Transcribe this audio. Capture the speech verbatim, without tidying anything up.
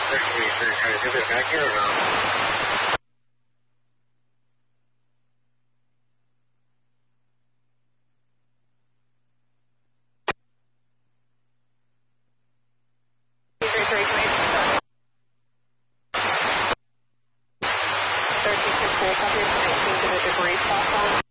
Can we try to pivot back here or no? thirteen six four, copy nineteen to the debris platform.